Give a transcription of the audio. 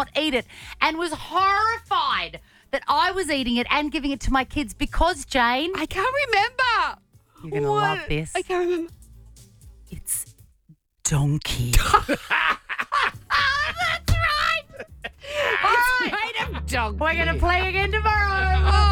not eat it and was horrified that I was eating it and giving it to my kids because, Jane, I can't remember. you're going to love this. I can't remember. It's donkey. That's right. All right. Made of dog. We're going to play again tomorrow. Oh,